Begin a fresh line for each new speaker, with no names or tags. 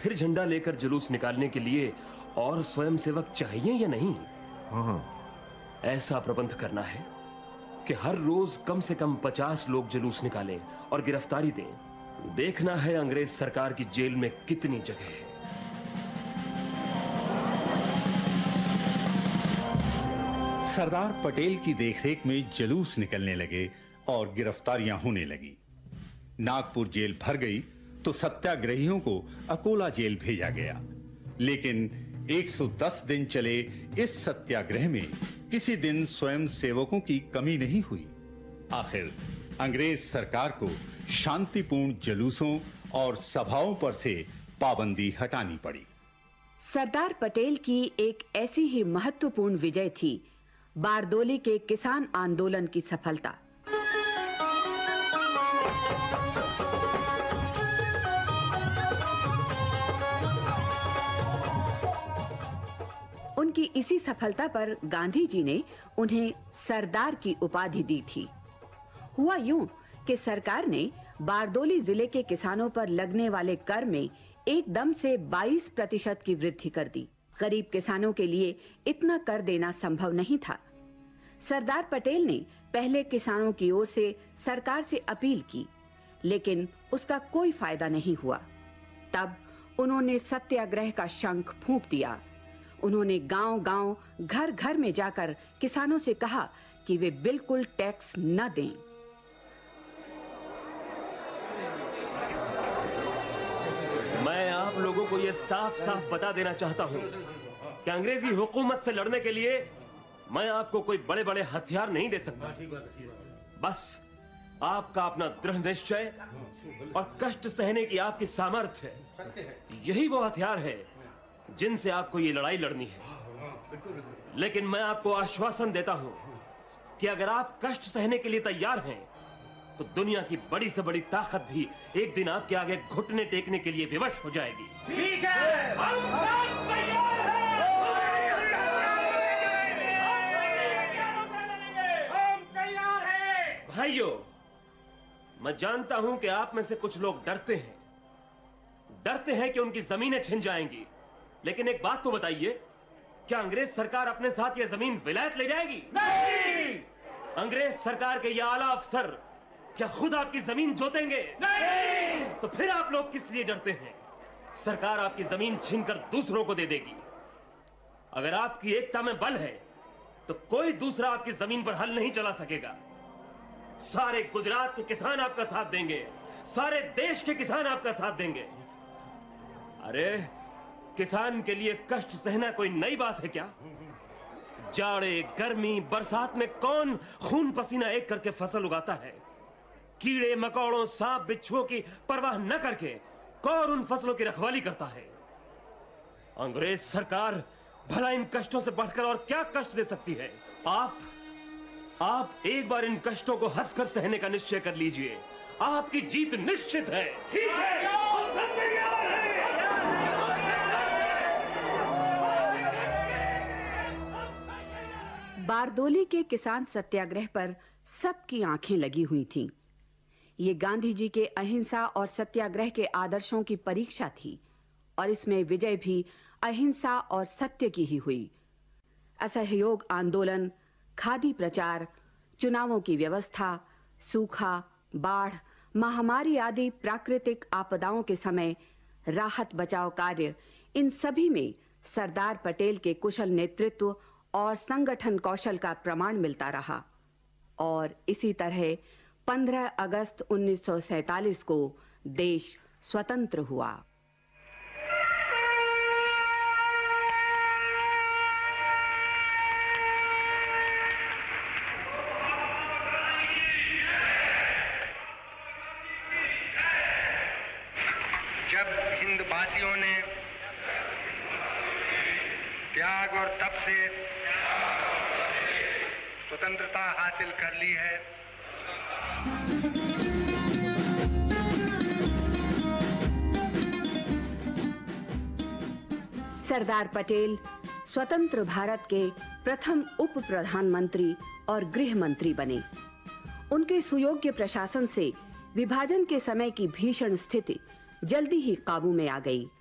फिर झंडा लेकर जुलूस निकालने के लिए और स्वयंसेवक चाहिए या नहीं? ऐसा प्रबंध करना है कि हर रोज कम से कम 50 लोग जुलूस निकालें और गिरफ्तारी दें। देखना है अंग्रेज सरकार की जेल में कितनी जगह है।
सरदार पटेल की देखरेख में जुलूस निकलने लगे और गिरफ्तारियां होने लगी। नागपुर जेल भर गई तो सत्याग्रहियों को अकोला जेल भेजा गया। लेकिन 110 दिन चले इस सत्याग्रह में किसी दिन स्वयं सेवकों की कमी नहीं हुई। आखिर अंग्रेज सरकार को शांतिपूर्ण जुलूसों और सभाओं पर से पाबंदी हटानी पड़ी।
सरदार पटेल की एक ऐसी ही महत्वपूर्ण विजय थी बारदोली के किसान आंदोलन की सफलता। उनकी इसी सफलता पर गांधी जी ने उन्हें सरदार की उपाधि दी थी। हुआ यूं कि सरकार ने बारदोली जिले के किसानों पर लगने वाले कर में एकदम से 22% की वृद्धि कर दी। गरीब किसानों के लिए इतना कर देना संभव नहीं था। सरदार पटेल ने पहले किसानों की ओर से सरकार से अपील की, लेकिन उसका कोई फायदा नहीं हुआ। तब उन्होंने सत्याग्रह का शंख फूंक दिया। उन्होंने गांव-गांव, घर-घर में जाकर किसानों से कहा कि वे बिल्कुल टैक्स न दें।
मैं आप लोगों को यह साफ-साफ बता देना चाहता हूं कि अंग्रेजी हुकूमत से लड़ने के लिए मैं आपको कोई बड़े-बड़े हथियार नहीं दे सकता। बस आपका अपना दृढ़ निश्चय और कष्ट सहने की आपकी सामर्थ्य, यही वो हथियार है जिनसे आपको ये लड़ाई लड़नी है। लेकिन मैं आपको आश्वासन देता हूं कि अगर आप कष्ट सहने के लिए तैयार हैं, तो दुनिया की बड़ी से बड़ी ताकत भी एक दिन आपके आगे घुटने टेकने के लिए विवश हो जाएगी।
ठीक है, हम सब तैयार हैं। हम तैयार हैं।
भाइयों, मैं जानता हूं कि आप में से कुछ लोग डरते हैं कि उनकी जमीनें छिन जाएंगी। लेकिन एक बात तो बताइए, क्या अंग्रेज सरकार अपने साथ यह जमीन विलायत ले जाएगी?
नहीं।
अंग्रेज सरकार के ये आला अफसर क्या खुद आपकी जमीन जोतेंगे?
नहीं।
तो फिर आप लोग किस लिए डरते हैं? सरकार आपकी जमीन छीनकर दूसरों को दे देगी। अगर आपकी एकता में बल है, तो कोई दूसरा आपकी जमीन पर हल नहीं चला सकेगा। सारे गुजरात के किसान आपका साथ देंगे, सारे देश के किसान आपका साथ देंगे। अरे, किसान के लिए कष्ट सहना कोई नई बात है क्या? जाड़े, गर्मी, बरसात में कौन खून पसीना एक करके फसल उगाता है? कीड़े मकोड़ों, सांप बिच्छुओं की परवाह न करके कौन उन फसलों की रखवाली करता है? अंग्रेज सरकार भला इन कष्टों से बढ़कर और क्या कष्ट दे सकती है? आप एक बार इन कष्टों को हंसकर सहने का निश्चय कर लीजिए। आपकी जीत निश्चित है।
ठीक है, हम सब तैयार हैं।
बारदोली के किसान सत्याग्रह पर सबकी आंखें लगी हुई थीं। ये गांधी जी के अहिंसा और सत्याग्रह के आदर्शों की परीक्षा थी और इसमें विजय भी अहिंसा और सत्य की ही हुई। असहयोग आंदोलन, खादी प्रचार, चुनावों की व्यवस्था, सूखा, बाढ़, महामारी आदि प्राकृतिक आपदाओं के समय राहत बचाव कार्य, इन सभी में सरदार पटेल के कुशल नेतृत्व और संगठन कौशल का प्रमाण मिलता रहा। और इसी तरह 15 अगस्त 1947 को देश स्वतंत्र हुआ।
जब हिंदवासियों ने त्याग और तप से स्वतंत्रता हासिल कर ली है,
सरदार पटेल स्वतंत्र भारत के प्रथम उप प्रधानमंत्री और गृह मंत्री बने। उनके सुयोग्य प्रशासन से विभाजन के समय की भीषण स्थिति जल्दी ही काबू में आ गई।